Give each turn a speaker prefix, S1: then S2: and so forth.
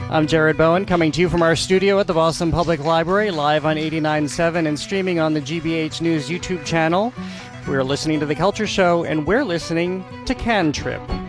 S1: I'm Jared Bowen, coming to you from our studio at the Boston Public Library, live on 89.7 and streaming on the GBH News YouTube channel. We're listening to The Culture Show, and we're listening to Can Trip.